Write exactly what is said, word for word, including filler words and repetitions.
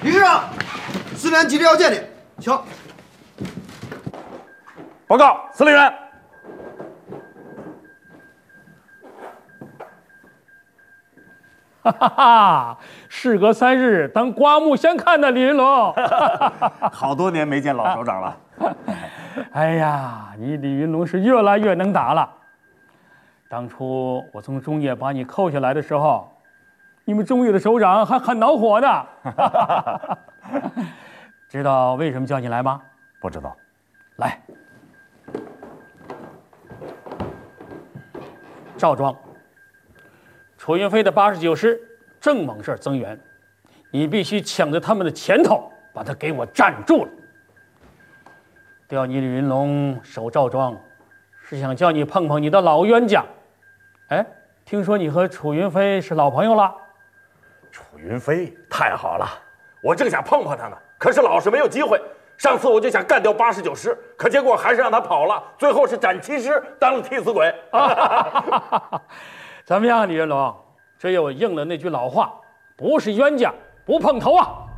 李局长，司令员急着要见你，请。 报告，司令员。 哈哈哈！事隔三日，当刮目相看的李云龙。 好多年没见老首长了。 哎呀，你李云龙是越来越能打了。当初我从中野把你扣下来的时候，你们中野的首长还很恼火呢。知道为什么叫你来吗？ 不知道。 来，赵庄。楚云飞的八十九师正往这儿增援，你必须抢在他们的前头，把他给我站住了。调你李云龙守赵庄，是想叫你碰碰你的老冤家。哎，听说你和楚云飞是老朋友了？ 楚云飞太好了，我正想碰碰他呢，可是老是没有机会。上次我就想干掉八十九师，可结果还是让他跑了，最后是斩七师当了替死鬼。 怎么样，李云龙？这又应了那句老话：不是冤家不碰头啊！